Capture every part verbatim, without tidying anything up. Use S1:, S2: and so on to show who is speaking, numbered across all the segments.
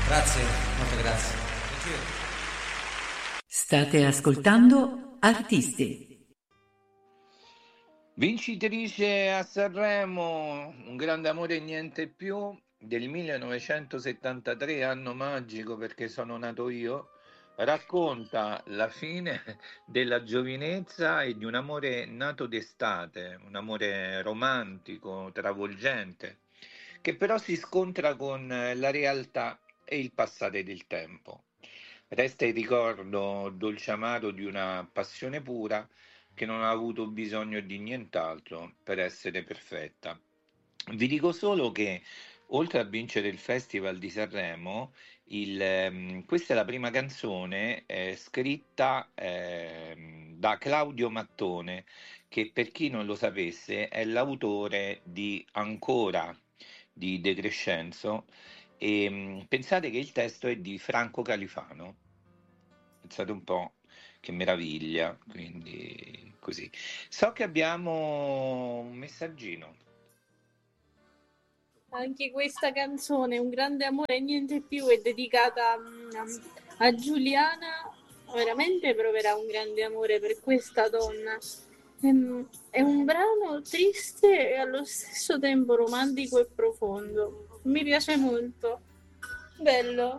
S1: Grazie, molto grazie. Piacere.
S2: State ascoltando Artisti.
S3: Vincitrice a Sanremo, Un grande amore e niente più, del millenovecentosettantatré, anno magico perché sono nato io, racconta la fine della giovinezza e di un amore nato d'estate, un amore romantico, travolgente, che però si scontra con la realtà e il passare del tempo. Resta il ricordo dolce amaro di una passione pura che non ha avuto bisogno di nient'altro per essere perfetta. Vi dico solo che, oltre a vincere il Festival di Sanremo, il, ehm, questa è la prima canzone eh, scritta ehm, da Claudio Mattone, che per chi non lo sapesse è l'autore di Ancora di De Crescenzo. E mh, pensate che il testo è di Franco Califano. Pensate un po'. Che meraviglia, quindi così. So che abbiamo un messaggino.
S4: Anche questa canzone, Un grande amore e niente più, è dedicata mm, a Giuliana. Veramente proverà un grande amore per questa donna. Ehm, È un brano triste e allo stesso tempo romantico e profondo. Mi piace molto. Bello.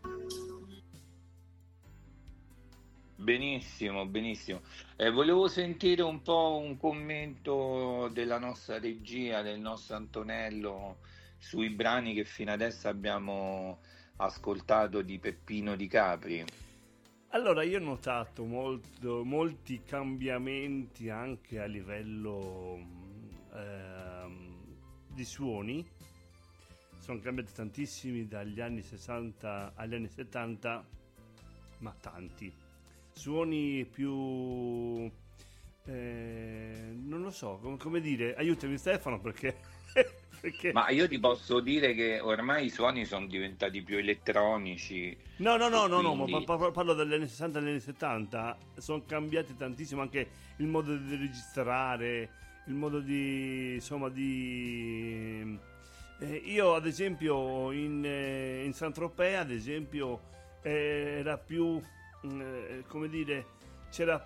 S3: Benissimo, benissimo. Eh, volevo sentire un po' un commento della nostra regia, del nostro Antonello, sui brani che fino adesso abbiamo ascoltato di Peppino Di Capri.
S5: Allora, io ho notato molto, molti cambiamenti anche a livello ehm, di suoni. Sono cambiati tantissimi dagli anni sessanta agli anni settanta, ma tanti. Suoni più... eh, non lo so, com- come dire, aiutami Stefano perché... perché...
S3: Ma io ti posso dire che ormai i suoni sono diventati più elettronici.
S5: No, no, no, no, no, ma
S3: quindi...
S5: pa- pa- parlo degli anni sessanta e degli anni settanta, sono cambiati tantissimo anche il modo di registrare, il modo di, insomma, di... Eh, io ad esempio in, eh, in Saint-Tropez, ad esempio, eh, era più, eh, come dire, c'era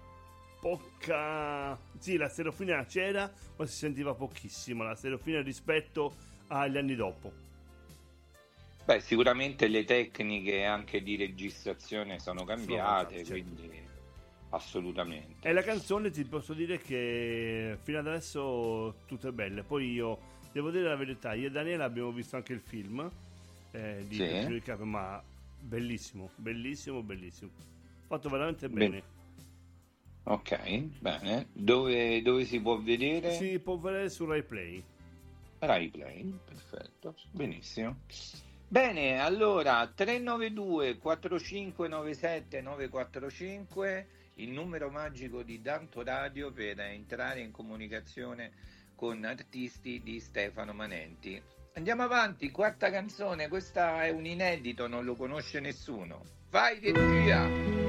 S5: poca... Sì, la stereofonia c'era, ma si sentiva pochissimo la stereofonia rispetto agli anni dopo.
S3: Beh, sicuramente le tecniche anche di registrazione sono cambiate,
S5: Certo.
S3: quindi assolutamente.
S5: E la canzone ti posso dire che fino adesso tutte belle. Poi io devo dire la verità, io e Daniela abbiamo visto anche il film eh, di
S3: Sì.
S5: Peppino Di Capri, ma bellissimo, bellissimo, bellissimo. Fatto veramente
S3: Ben-
S5: bene.
S3: Ok, bene. Dove, dove si può vedere?
S5: Si può vedere su Rai Play.
S3: Rai Play, perfetto, benissimo. Bene, allora tre nove due quattro cinque nove sette nove quattro cinque, il numero magico di Danto Radio per entrare in comunicazione con artisti di Stefano Manenti. Andiamo avanti, quarta canzone, questa è un inedito, non lo conosce nessuno. Vai regia!